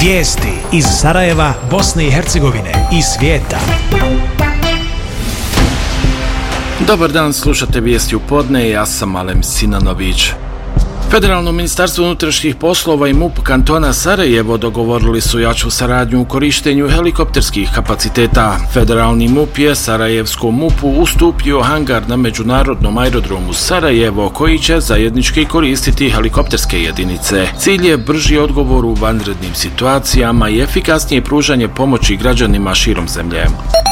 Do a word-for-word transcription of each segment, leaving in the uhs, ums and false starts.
Vijesti iz Sarajeva, Bosne i Hercegovine i svijeta. Dobar dan, slušate vijesti u podne, ja sam Alem Sinanović. Federalno ministarstvo unutrašnjih poslova i MUP kantona Sarajevo dogovorili su jaču saradnju u korištenju helikopterskih kapaciteta. Federalni MUP je Sarajevskom MUP-u ustupio hangar na međunarodnom aerodromu Sarajevo koji će zajednički koristiti helikopterske jedinice. Cilj je brži odgovor u vanrednim situacijama i efikasnije pružanje pomoći građanima širom zemlje.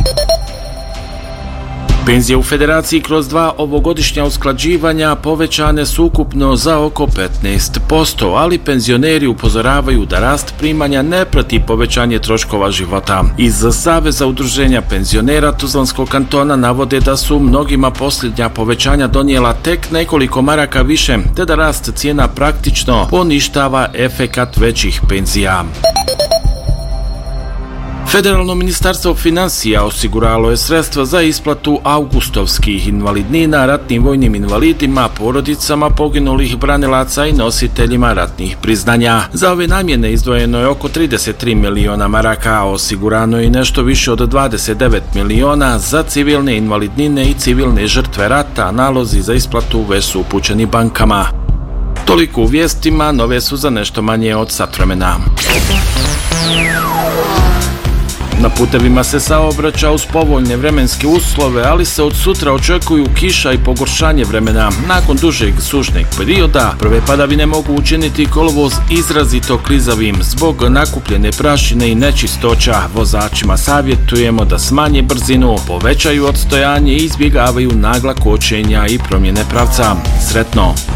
Penzije u Federaciji kroz dva ovogodišnja usklađivanja povećane su ukupno za oko petnaest posto, ali penzioneri upozoravaju da rast primanja ne prati povećanje troškova života. Iz Saveza udruženja penzionera Tuzlanskog kantona navode da su mnogima posljednja povećanja donijela tek nekoliko maraka više, te da rast cijena praktično poništava efekat većih penzija. Federalno ministarstvo financija osiguralo je sredstva za isplatu augustovskih invalidnina ratnim vojnim invalidima, porodicama poginulih branilaca i nositeljima ratnih priznanja. Za ove namjene izdvojeno je oko trideset tri miliona maraka, a osigurano je nešto više od dvadeset devet miliona za civilne invalidnine i civilne žrtve rata, a nalozi za isplatu već su upućeni bankama. Toliko u vijestima, nove su za nešto manje od sat vremena. Na putevima se saobraća uz povoljne vremenske uslove, ali se od sutra očekuju kiša i pogoršanje vremena. Nakon dužeg sušnog perioda, prve padavine mogu učiniti kolovoz izrazito klizavim. Zbog nakupljene prašine i nečistoća, vozačima savjetujemo da smanje brzinu, povećaju odstojanje i izbjegavaju nagla kočenja i promjene pravca. Sretno!